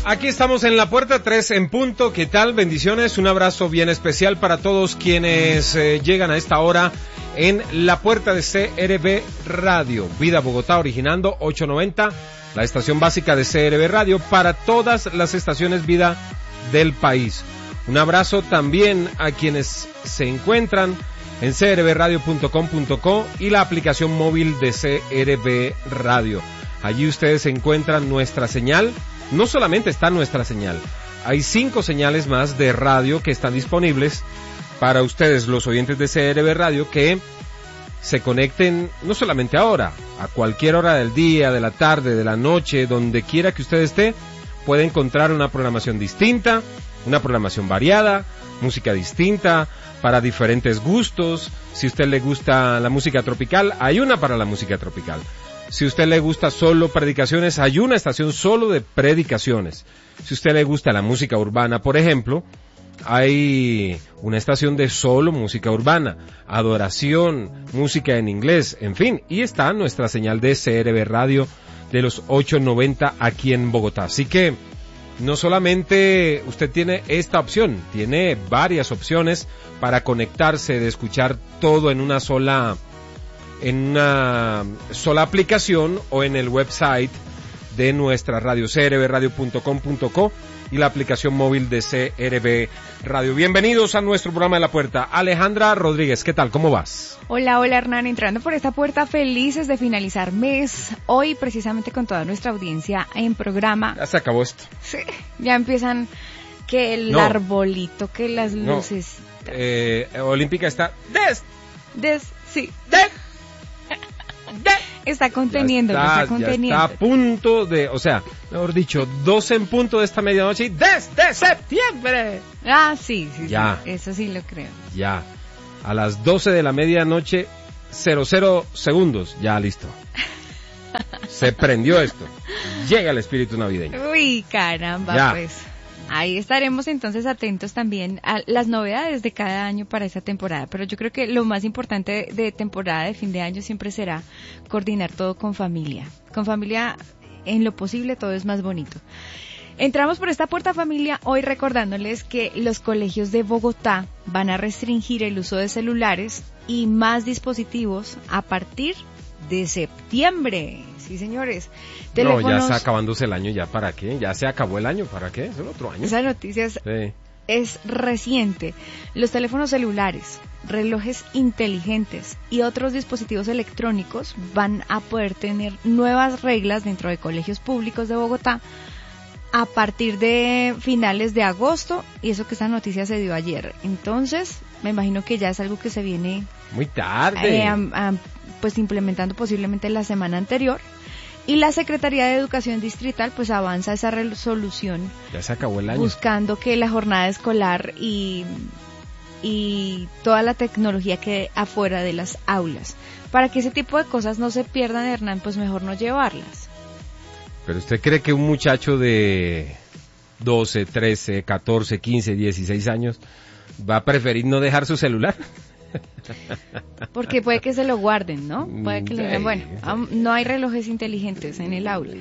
Aquí estamos en la puerta 3 en punto. ¿Qué tal? Bendiciones. Un abrazo bien especial para todos quienes llegan a esta hora en la puerta de CRB Radio. Vida Bogotá, originando 890, la estación básica de CRB Radio para todas las estaciones Vida del país. Un abrazo también a quienes se encuentran en crbradio.com.co y la aplicación móvil de CRB Radio. Allí ustedes encuentran nuestra señal. No solamente está nuestra señal, hay 5 señales más de radio que están disponibles para ustedes, los oyentes de CRB Radio, que se conecten no solamente ahora, a cualquier hora del día, de la tarde, de la noche, donde quiera que usted esté, puede encontrar una programación distinta, una programación variada, música distinta, para diferentes gustos. Si a usted le gusta la música tropical, hay una para la música tropical. Si a usted le gusta solo predicaciones, hay una estación solo de predicaciones. Si a usted le gusta la música urbana, por ejemplo, hay una estación de solo música urbana, adoración, música en inglés, en fin. Y está nuestra señal de CRB Radio de los 890 aquí en Bogotá. Así que no solamente usted tiene esta opción, tiene varias opciones para conectarse, de escuchar todo en una sola aplicación o en el website de nuestra radio, crbradio.com.co y la aplicación móvil de CRB Radio. Bienvenidos a nuestro programa de la puerta. Alejandra Rodríguez, ¿qué tal? ¿Cómo vas? Hola, Hernán, entrando por esta puerta, felices de finalizar mes, hoy precisamente con toda nuestra audiencia en programa. Ya se acabó esto. Sí, ya empiezan que el arbolito, que las luces. Olímpica está sí. Está conteniéndolo, está conteniendo. Ya está a punto de, o sea, mejor dicho, 12 en punto de esta medianoche y desde septiembre. Ah, sí, ya. Sí, eso sí lo creo. Ya, a las 12 de la medianoche, 00 segundos, ya listo. Se prendió esto. Llega el espíritu navideño. Uy, caramba, ya. Pues. Ahí estaremos entonces atentos también a las novedades de cada año para esa temporada, pero yo creo que lo más importante de temporada de fin de año siempre será coordinar todo con familia. Con familia, en lo posible, todo es más bonito. Entramos por esta puerta, familia, hoy recordándoles que los colegios de Bogotá van a restringir el uso de celulares y más dispositivos a partir de septiembre. Sí, señores. Teléfonos... No, ya está acabándose el año, ¿ya para qué? Ya se acabó el año, ¿para qué? Es el otro año. Esa noticia es reciente. Los teléfonos celulares, relojes inteligentes y otros dispositivos electrónicos van a poder tener nuevas reglas dentro de colegios públicos de Bogotá a partir de finales de agosto, y eso que esta noticia se dio ayer. Entonces, me imagino que ya es algo que se viene muy tarde. Pues implementando posiblemente la semana anterior, y la Secretaría de Educación Distrital pues avanza esa resolución. Ya se acabó el año. Buscando que la jornada escolar y toda la tecnología quede afuera de las aulas. Para que ese tipo de cosas no se pierdan, Hernán, pues mejor no llevarlas. ¿Pero usted cree que un muchacho de 12, 13, 14, 15, 16 años va a preferir no dejar su celular? Porque puede que se lo guarden, ¿no? Puede que le digan, bueno, no hay relojes inteligentes en el aula.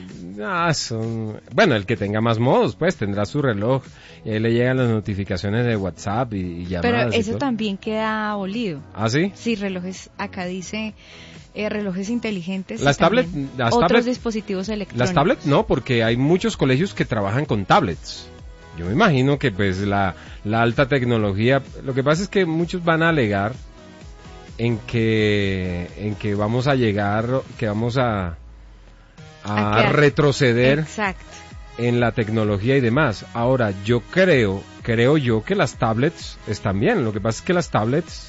Bueno, el que tenga más modos, pues tendrá su reloj y ahí le llegan las notificaciones de WhatsApp y llamadas. Pero eso también queda abolido. ¿Ah, sí? Sí, relojes, acá dice relojes inteligentes. Las tablets, otros dispositivos electrónicos. Las tablets no, porque hay muchos colegios que trabajan con tablets. Yo me imagino que pues la alta tecnología, lo que pasa es que muchos van a alegar en que vamos a llegar, que vamos a retroceder. Exacto. En la tecnología y demás. Ahora, yo creo yo que las tablets están bien. Lo que pasa es que las tablets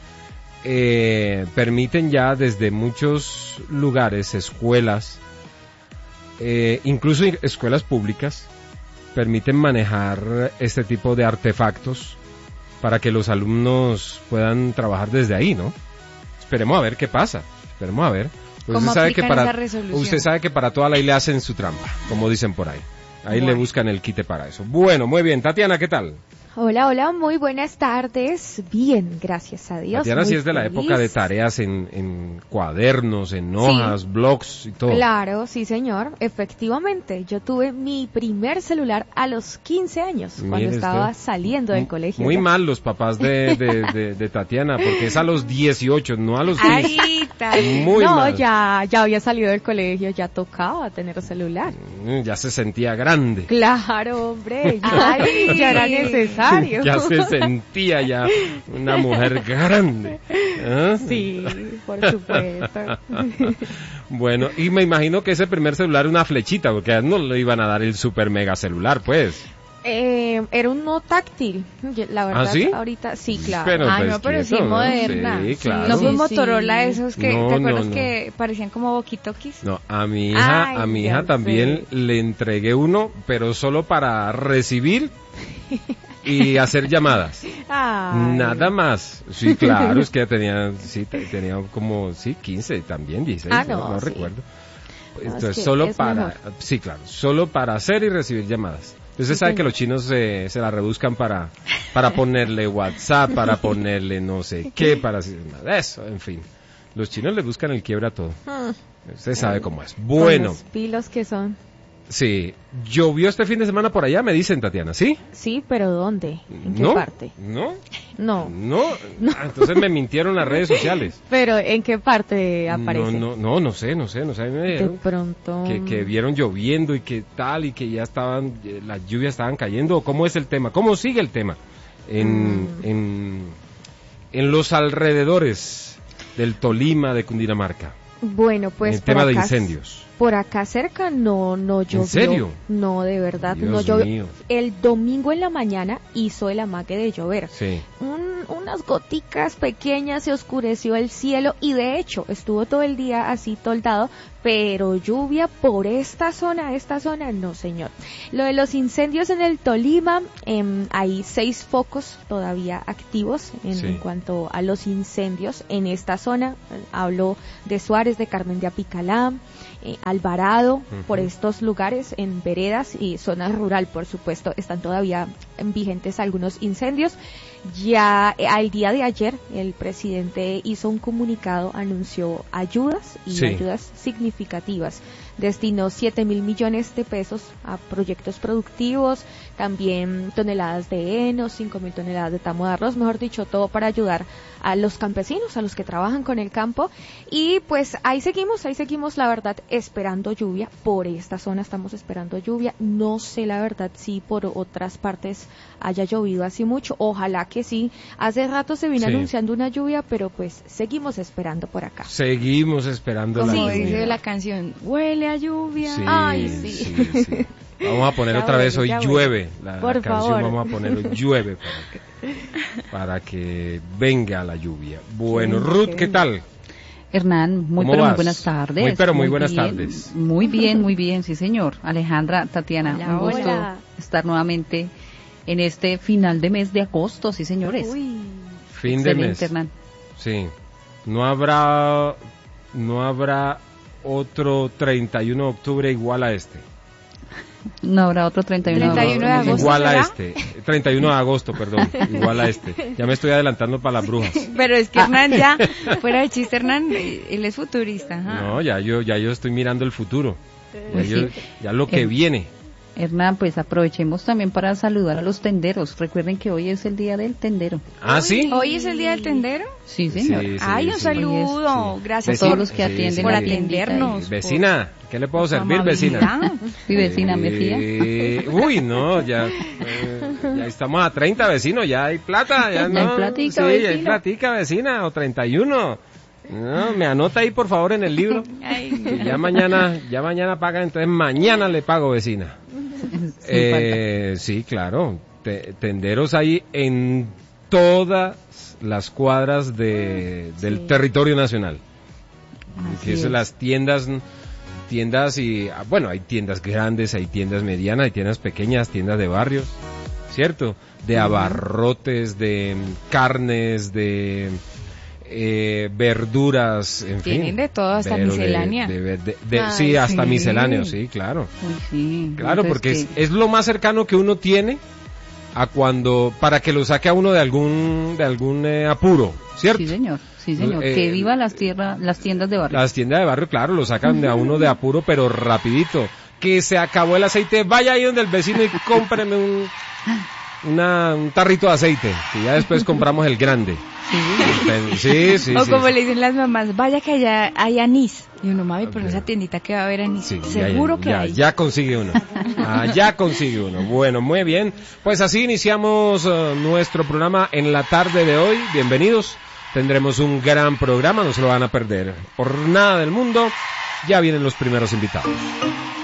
permiten ya desde muchos lugares, escuelas, incluso escuelas públicas, permiten manejar este tipo de artefactos para que los alumnos puedan trabajar desde ahí, ¿no? Esperemos a ver qué pasa, esperemos a ver. Pues ¿Cómo usted sabe que para toda ley le hacen su trampa, como dicen por ahí. Ahí le buscan el quite para eso. Bueno, muy bien. Tatiana, ¿qué tal? Hola, hola, muy buenas tardes. Bien, gracias a Dios. Tatiana sí es de la época de tareas en cuadernos, en hojas, blogs y todo. Claro, sí señor, efectivamente. Yo tuve mi primer celular a los 15 años, cuando estaba saliendo del colegio. Muy mal los papás de Tatiana, porque es a los 18, no a los 15. Muy mal. Ya había salido del colegio, ya tocaba tener celular. Ya se sentía grande. Claro, hombre, ya era necesario. Ya se sentía ya una mujer grande. ¿Ah? Sí, por supuesto. Bueno, y me imagino que ese primer celular era una flechita, porque no le iban a dar el super mega celular, pues. Era un no táctil, la verdad. ¿Ah, sí? Ahorita sí, claro. Pero pues, sí, moderna. Sí, claro. No fue Motorola esos que, no, ¿te acuerdas no. que parecían como walkie-talkies? No, a mi hija también le entregué uno, pero solo para recibir y hacer llamadas. Nada más. Sí, claro, es que ya tenía como 15 también, 16, no recuerdo. Entonces, solo para hacer y recibir llamadas. Usted sabe que los chinos se la rebuscan para ponerle WhatsApp, para ponerle no sé qué, para eso, en fin. Los chinos le buscan el quiebre a todo. Usted sabe cómo es. Bueno. Los pilos que son. Sí. ¿Llovió este fin de semana por allá? Me dicen, Tatiana, ¿sí? Sí, pero ¿dónde? ¿En qué parte? No. Entonces me mintieron las redes sociales. ¿Pero en qué parte aparece? No sé. De pronto. Que vieron lloviendo y que tal, y que ya las lluvias estaban cayendo. ¿Cómo es el tema? ¿Cómo sigue el tema? En los alrededores del Tolima, de Cundinamarca. Bueno, pues el tema de incendios. Por acá cerca no llovió. ¿En serio? No, de verdad, Dios no llovió. Mío. El domingo en la mañana hizo el amague de llover. Sí. Unas goticas pequeñas, se oscureció el cielo y de hecho estuvo todo el día así toldado, pero lluvia por esta zona, no señor. Lo de los incendios en el Tolima, hay 6 focos todavía activos en cuanto a los incendios en esta zona. Hablo de Suárez, de Carmen de Apicalá, Alvarado, por estos lugares, en veredas y zona rural, por supuesto, están todavía vigentes algunos incendios. Ya al día de ayer el presidente hizo un comunicado, anunció ayudas y ayudas significativas. Destinó 7.000 millones de pesos a proyectos productivos, también toneladas de heno, 5.000 toneladas de tamo de arroz, mejor dicho, todo para ayudar a los campesinos, a los que trabajan con el campo. Y pues ahí seguimos, la verdad, esperando lluvia. Por esta zona estamos esperando lluvia. No sé, la verdad, si por otras partes haya llovido así mucho. Ojalá que sí. Hace rato se vino anunciando una lluvia, pero pues seguimos esperando por acá. Seguimos esperando la lluvia. Como dice la canción, huele a lluvia. Sí, Ay, sí. Vamos a poner otra vez hoy llueve. La por canción favor. Vamos a poner hoy llueve para que venga la lluvia. Bueno, Ruth, ¿qué tal? Hernán, muy buenas tardes. Muy buenas tardes. Muy bien, sí señor. Alejandra, Tatiana, un gusto estar nuevamente en este final de mes de agosto, sí señores. Fin de mes. Hernán. Sí. No habrá otro 31 de octubre igual a este. No habrá otro 31 de agosto. Igual a este. 31 de agosto, perdón. Igual a este. Ya me estoy adelantando para las brujas. Pero es que Hernán ya, fuera de chiste, Hernán, él es futurista. Ajá. No, ya yo estoy mirando el futuro. Ya lo que viene. Hernán, pues aprovechemos también para saludar a los tenderos. Recuerden que hoy es el día del tendero. ¿Ah, sí? ¿Hoy es el día del tendero? Sí, señor. Un saludo. Gracias a todos los que atienden por atendernos. Vecina, ¿qué le puedo servir, vecina? Mi vecina me fía. Uy, no, ya estamos a 30 vecinos, ya hay plata. Ya no. Hay platica, sí, vecino. hay platica, vecina, o 31. No, me anota ahí por favor en el libro. Que ya mañana paga, entonces mañana le pago, vecina. Sí, claro. Tenderos hay en todas las cuadras del territorio nacional. Que es las tiendas y bueno, hay tiendas grandes, hay tiendas medianas, hay tiendas pequeñas, tiendas de barrios, ¿cierto? De abarrotes, de carnes, de verduras, en fin. Tienen de todo, hasta miscelánea. Sí, hasta misceláneo, sí, claro. Uy, sí. Claro, porque es lo más cercano que uno tiene para que lo saque a uno de algún apuro, ¿cierto? Sí, señor. Sí, señor. Que viva las tiendas de barrio. Las tiendas de barrio, claro, lo sacan de a uno de apuro, pero rapidito. Que se acabó el aceite, vaya ahí donde el vecino y cómpreme un tarrito de aceite, que ya después compramos el grande. Sí. O como le dicen las mamás, vaya que allá hay anís. Y uno, mami, pero esa tiendita que va a haber anís. Sí, seguro que hay. Ya consigue uno. Ya consigue uno. Bueno, muy bien. Pues así iniciamos nuestro programa en la tarde de hoy. Bienvenidos. Tendremos un gran programa, no se lo van a perder. Por nada del mundo, ya vienen los primeros invitados.